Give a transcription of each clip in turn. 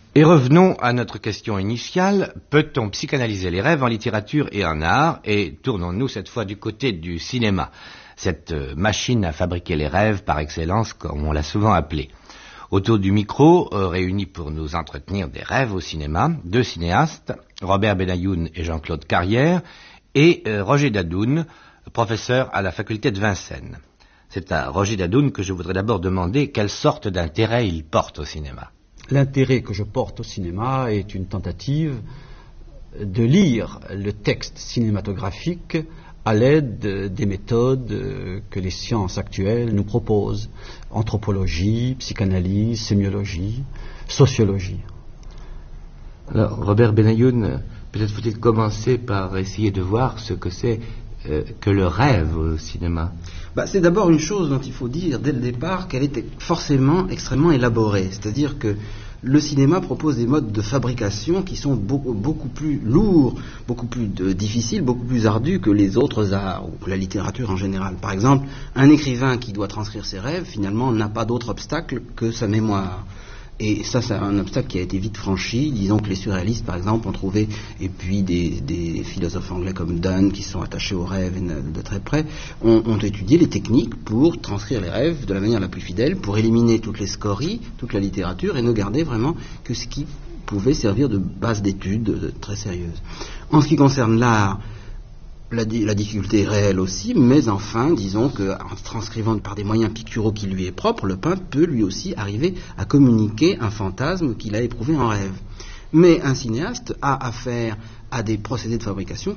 Et revenons à notre question initiale, peut-on psychanalyser les rêves en littérature et en art? Et tournons-nous cette fois du côté du cinéma, cette machine à fabriquer les rêves par excellence, comme on l'a souvent appelé. Autour du micro, réunis pour nous entretenir des rêves au cinéma, deux cinéastes, Robert Benayoun et Jean-Claude Carrière, et Roger Dadoun, professeur à la faculté de Vincennes. C'est à Roger Dadoun que je voudrais d'abord demander quelle sorte d'intérêt il porte au cinéma. L'intérêt que je porte au cinéma est une tentative de lire le texte cinématographique à l'aide des méthodes que les sciences actuelles nous proposent. Anthropologie, psychanalyse, sémiologie, sociologie. Alors, Robert Benayoun, peut-être faut-il commencer par essayer de voir ce que c'est que le rêve au cinéma. C'est d'abord une chose dont il faut dire dès le départ qu'elle est forcément extrêmement élaborée. C'est-à-dire que le cinéma propose des modes de fabrication qui sont beaucoup plus lourds, beaucoup plus difficiles, beaucoup plus ardus que les autres arts ou que la littérature en général. Par exemple, un écrivain qui doit transcrire ses rêves, finalement, n'a pas d'autre obstacle que sa mémoire. Et ça, c'est un obstacle qui a été vite franchi. Disons que les surréalistes, par exemple, ont trouvé, et puis des philosophes anglais comme Donne, qui sont attachés aux rêves de très près, ont étudié les techniques pour transcrire les rêves de la manière la plus fidèle, pour éliminer toutes les scories, toute la littérature, et ne garder vraiment que ce qui pouvait servir de base d'étude très sérieuse. En ce qui concerne l'art, la difficulté est réelle aussi, mais enfin, disons qu'en transcrivant par des moyens picturaux qui lui est propre, le peintre peut lui aussi arriver à communiquer un fantasme qu'il a éprouvé en rêve. Mais un cinéaste a affaire à des procédés de fabrication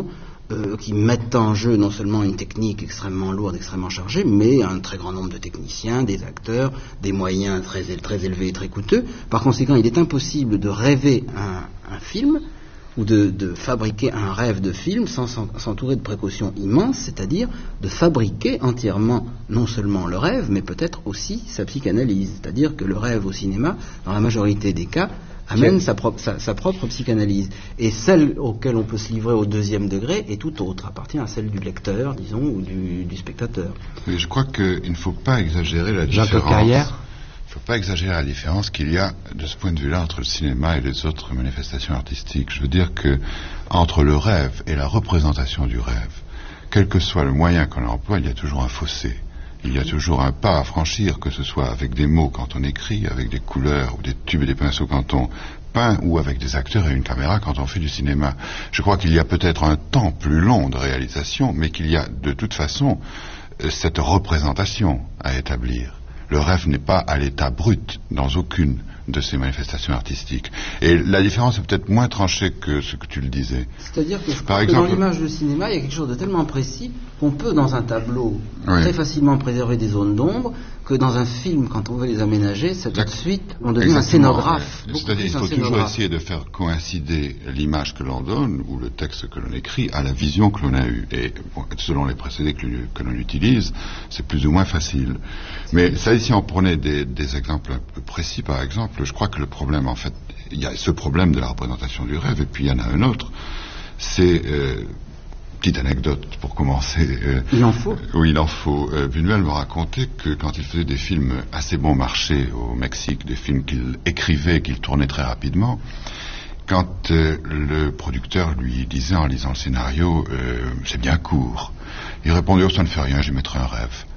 qui mettent en jeu non seulement une technique extrêmement lourde, extrêmement chargée, mais un très grand nombre de techniciens, des acteurs, des moyens très élevés et très coûteux. Par conséquent, il est impossible de rêver un film ou de fabriquer un rêve de film sans s'entourer de précautions immenses, c'est-à-dire de fabriquer entièrement non seulement le rêve, mais peut-être aussi sa psychanalyse. C'est-à-dire que le rêve au cinéma, dans la majorité des cas, amène sa propre psychanalyse. Et celle auquel on peut se livrer au deuxième degré est tout autre, appartient à celle du lecteur, disons, ou du spectateur. Mais je crois qu'il ne faut pas exagérer la différence. Jean-Claude Carrière. Il ne faut pas exagérer la différence qu'il y a de ce point de vue-là entre le cinéma et les autres manifestations artistiques. Je veux dire que entre le rêve et la représentation du rêve, quel que soit le moyen qu'on emploie, il y a toujours un fossé. Il y a toujours un pas à franchir, que ce soit avec des mots quand on écrit, avec des couleurs ou des tubes et des pinceaux quand on peint, ou avec des acteurs et une caméra quand on fait du cinéma. Je crois qu'il y a peut-être un temps plus long de réalisation, mais qu'il y a de toute façon cette représentation à établir. Le rêve n'est pas à l'état brut dans aucune de ces manifestations artistiques. Et la différence est peut-être moins tranchée que ce que tu le disais. C'est-à-dire que je crois que dans l'image de cinéma, il y a quelque chose de tellement précis qu'on peut, dans un tableau, très facilement préserver des zones d'ombre, que dans un film, quand on veut les aménager, c'est tout de suite, on devient un scénographe. C'est-à-dire qu'il faut toujours essayer de faire coïncider l'image que l'on donne, ou le texte que l'on écrit, à la vision que l'on a eue. Et selon les procédés que l'on utilise, c'est plus ou moins facile. Mais ça, ici, on prenait des exemples un peu précis, par exemple. Je crois que le problème, en fait, il y a ce problème de la représentation du rêve, et puis il y en a un autre. C'est... petite anecdote pour commencer. Il en faut. Oui, il en faut. Buñuel me racontait que quand il faisait des films assez bon marché au Mexique, des films qu'il écrivait, qu'il tournait très rapidement, quand le producteur lui disait en lisant le scénario c'est bien court, il répondait ça ne fait rien, j'y mettrai un rêve.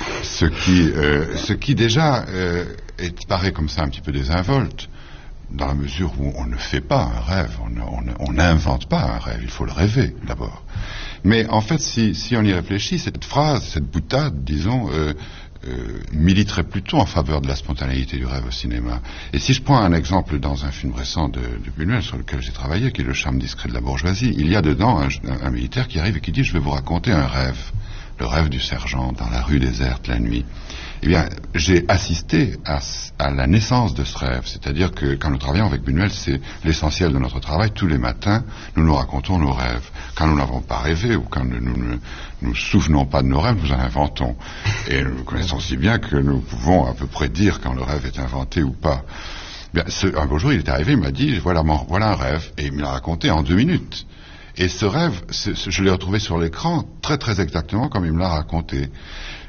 Ce qui déjà paraît comme ça un petit peu désinvolte, dans la mesure où on ne fait pas un rêve, on n'invente pas un rêve, il faut le rêver d'abord. Mais en fait, si on y réfléchit, cette phrase, cette boutade, disons, militerait plutôt en faveur de la spontanéité du rêve au cinéma. Et si je prends un exemple dans un film récent de Buñuel sur lequel j'ai travaillé, qui est Le charme discret de la bourgeoisie, il y a dedans un militaire qui arrive et qui dit « Je vais vous raconter un rêve ». Le rêve du sergent dans la rue déserte la nuit. Eh bien, j'ai assisté à la naissance de ce rêve. C'est-à-dire que quand nous travaillons avec Buñuel, c'est l'essentiel de notre travail. Tous les matins, nous nous racontons nos rêves. Quand nous n'avons pas rêvé ou quand nous ne nous souvenons pas de nos rêves, nous en inventons. Et nous connaissons si bien que nous pouvons à peu près dire quand le rêve est inventé ou pas. Bien, un beau jour, il est arrivé, il m'a dit, voilà un rêve. Et il me l'a raconté en 2 minutes. Et ce rêve, je l'ai retrouvé sur l'écran très très exactement comme il me l'a raconté.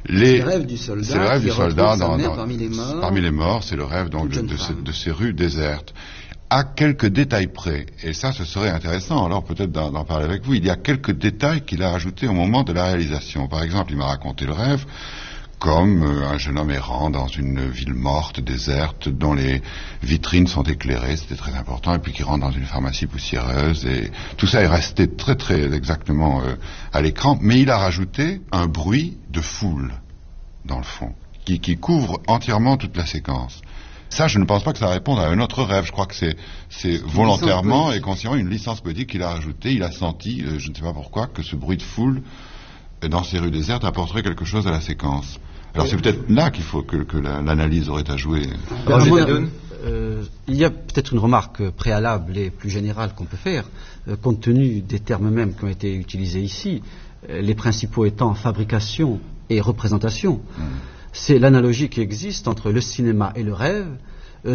C'est le rêve du soldat. C'est le rêve du soldat parmi les morts. Parmi les morts, c'est le rêve donc de ces rues désertes. À quelques détails près, et ça ce serait intéressant alors peut-être d'en parler avec vous, il y a quelques détails qu'il a ajoutés au moment de la réalisation. Par exemple, il m'a raconté le rêve comme un jeune homme errant dans une ville morte, déserte, dont les vitrines sont éclairées, c'était très important, et puis qui rentre dans une pharmacie poussiéreuse, et tout ça est resté très très exactement à l'écran, mais il a rajouté un bruit de foule, dans le fond, qui couvre entièrement toute la séquence. Ça, je ne pense pas que ça réponde à un autre rêve. Je crois que c'est volontairement et consciemment une licence poétique qu'il a rajoutée. Il a senti, je ne sais pas pourquoi, que ce bruit de foule dans ces rues désertes apporterait quelque chose à la séquence. Alors c'est peut-être là qu'il faut que l'analyse aurait à jouer. Il y a peut-être une remarque préalable et plus générale qu'on peut faire, compte tenu des termes mêmes qui ont été utilisés ici, les principaux étant fabrication et représentation. C'est l'analogie qui existe entre le cinéma et le rêve,